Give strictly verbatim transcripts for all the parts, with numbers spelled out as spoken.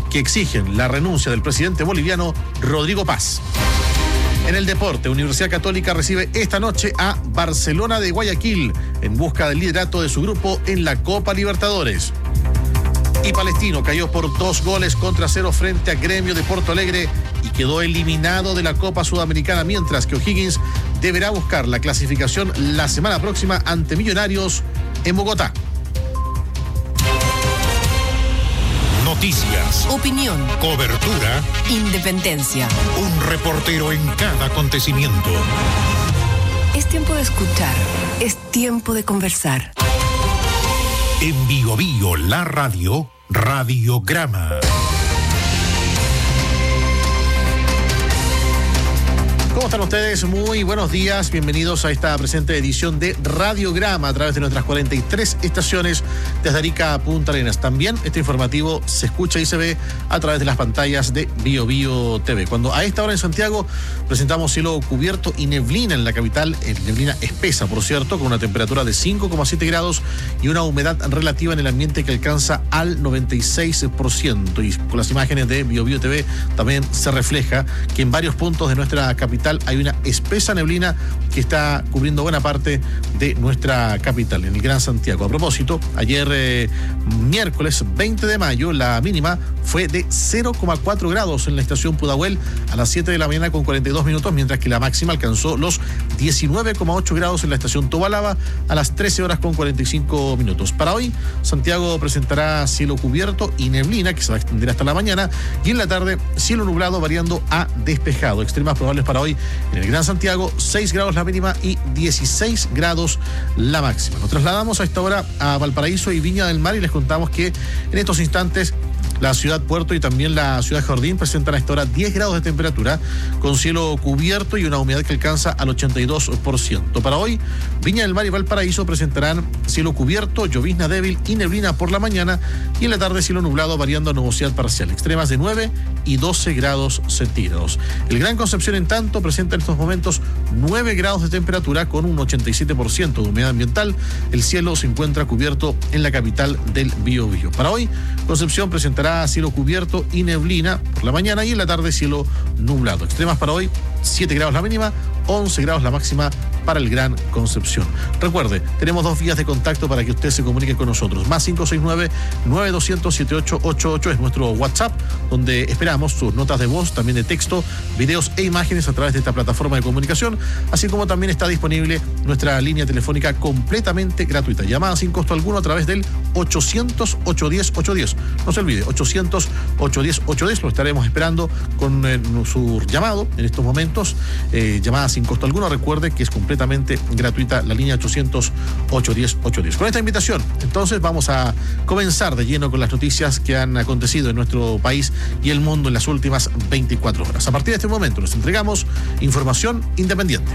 que exigen la renuncia del presidente boliviano Rodrigo Paz. En el deporte, Universidad Católica recibe esta noche a Barcelona de Guayaquil en busca del liderato de su grupo en la Copa Libertadores. Y Palestino cayó por dos goles contra cero frente a Gremio de Porto Alegre y quedó eliminado de la Copa Sudamericana, mientras que O'Higgins deberá buscar la clasificación la semana próxima ante Millonarios en Bogotá. Noticias, opinión, cobertura, independencia. Un reportero en cada acontecimiento. Es tiempo de escuchar, es tiempo de conversar. En Bio Bio, la radio, Radiograma. ¿Cómo están ustedes? Muy buenos días. Bienvenidos a esta presente edición de Radiograma a través de nuestras cuarenta y tres estaciones desde Arica a Punta Arenas. También este informativo se escucha y se ve a través de las pantallas de Bio Bio T V. Cuando a esta hora en Santiago presentamos cielo cubierto y neblina en la capital, neblina espesa, por cierto, con una temperatura de cinco coma siete grados y una humedad relativa en el ambiente que alcanza al noventa y seis por ciento. Y con las imágenes de Bio Bio T V también se refleja que en varios puntos de nuestra capital hay una espesa neblina que está cubriendo buena parte de nuestra capital, en el Gran Santiago. A propósito, ayer eh, miércoles veinte de mayo, la mínima fue de cero coma cuatro grados en la estación Pudahuel a las siete de la mañana con cuarenta y dos minutos, mientras que la máxima alcanzó los diecinueve coma ocho grados en la estación Tobalaba a las trece horas con cuarenta y cinco minutos. Para hoy, Santiago presentará cielo cubierto y neblina que se va a extender hasta la mañana, y en la tarde cielo nublado variando a despejado. Extremas probables para hoy en el Gran Santiago, seis grados la mínima y dieciséis grados la máxima. Nos trasladamos a esta hora a Valparaíso y Viña del Mar y les contamos que en estos instantes la ciudad Puerto y también la ciudad Jardín presentan a esta hora diez grados de temperatura con cielo cubierto y una humedad que alcanza al ochenta y dos por ciento. Para hoy, Viña del Mar y Valparaíso presentarán cielo cubierto, llovizna débil y neblina por la mañana, y en la tarde cielo nublado variando a nubosidad parcial, extremas de nueve y doce grados centígrados. El Gran Concepción, en tanto, presenta en estos momentos nueve grados de temperatura con un ochenta y siete por ciento de humedad ambiental. El cielo se encuentra cubierto en la capital del Biobío. Para hoy, Concepción presentará cielo cubierto y neblina por la mañana, y en la tarde cielo nublado. Extremas para hoy, siete grados la mínima, once grados la máxima para el Gran Concepción. Recuerde, tenemos dos vías de contacto para que usted se comunique con nosotros. Más cinco seis nueve, nueve dos cero cero, siete ocho ocho ocho es nuestro WhatsApp, donde esperamos sus notas de voz, también de texto, videos e imágenes a través de esta plataforma de comunicación, así como también está disponible nuestra línea telefónica completamente gratuita. Llamada sin costo alguno a través del ochocientos, ochocientos diez, ochocientos diez. No se olvide, ochocientos, ochocientos diez, ochocientos diez. Lo estaremos esperando con eh, su llamado en estos momentos. Eh, llamada sin costo alguno. Recuerde que es completamente gratuita la línea ochocientos, ochocientos diez, ochocientos diez. Con esta invitación, entonces, vamos a comenzar de lleno con las noticias que han acontecido en nuestro país y el mundo en las últimas veinticuatro horas. A partir de este momento les entregamos información independiente.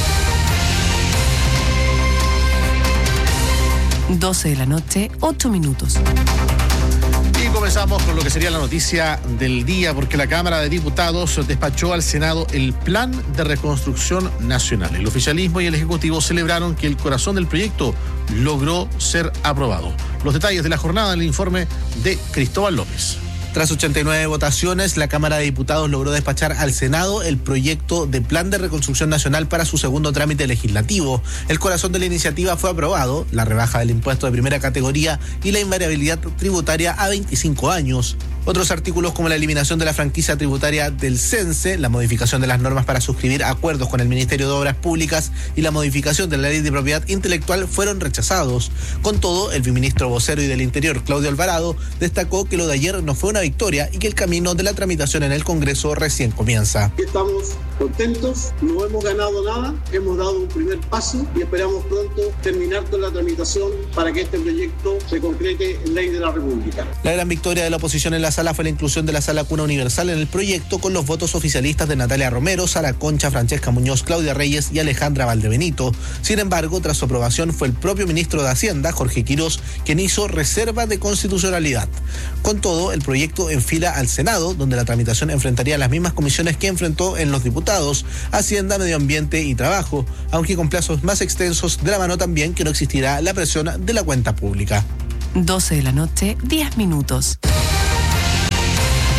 doce de la noche, ocho minutos. Y comenzamos con lo que sería la noticia del día, porque la Cámara de Diputados despachó al Senado el Plan de Reconstrucción Nacional. El oficialismo y el Ejecutivo celebraron que el corazón del proyecto logró ser aprobado. Los detalles de la jornada en el informe de Cristóbal López. Tras ochenta y nueve votaciones, la Cámara de Diputados logró despachar al Senado el proyecto de Plan de Reconstrucción Nacional para su segundo trámite legislativo. El corazón de la iniciativa fue aprobado, la rebaja del impuesto de primera categoría y la invariabilidad tributaria a veinticinco años. Otros artículos, como la eliminación de la franquicia tributaria del CENSE, la modificación de las normas para suscribir acuerdos con el Ministerio de Obras Públicas y la modificación de la Ley de Propiedad Intelectual, fueron rechazados. Con todo, el viceministro vocero y del Interior, Claudio Alvarado, destacó que lo de ayer no fue una victoria y que el camino de la tramitación en el Congreso recién comienza. Estamos contentos, no hemos ganado nada, hemos dado un primer paso y esperamos pronto terminar con la tramitación para que este proyecto se concrete en ley de la República. La gran victoria de la oposición en la sala fue la inclusión de la sala cuna universal en el proyecto, con los votos oficialistas de Natalia Romero, Sara Concha, Francesca Muñoz, Claudia Reyes y Alejandra Valdebenito. Sin embargo, tras su aprobación, fue el propio ministro de Hacienda, Jorge Quirós, quien hizo reserva de constitucionalidad. Con todo, el proyecto enfila al Senado, donde la tramitación enfrentaría las mismas comisiones que enfrentó en los diputados, Hacienda, Medio Ambiente y Trabajo, aunque con plazos más extensos, de la mano también que no existirá la presión de la cuenta pública. doce de la noche, diez minutos.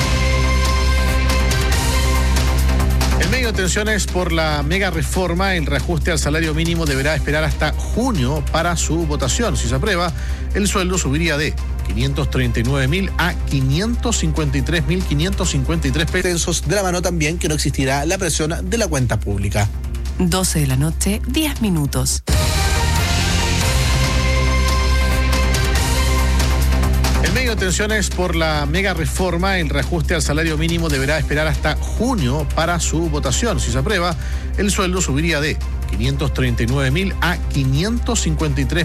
de tensiones por la mega reforma, el reajuste al salario mínimo deberá esperar hasta junio para su votación. Si se aprueba, el sueldo subiría de quinientos treinta y nueve mil a quinientos cincuenta y tres mil quinientos cincuenta y tres pesos. De la mano también que no existirá la presión de la cuenta pública. doce de la noche, diez minutos. En medio de tensiones por la mega reforma, el reajuste al salario mínimo deberá esperar hasta junio para su votación. Si se aprueba, el sueldo subiría de quinientos treinta y nueve mil a quinientos cincuenta y tres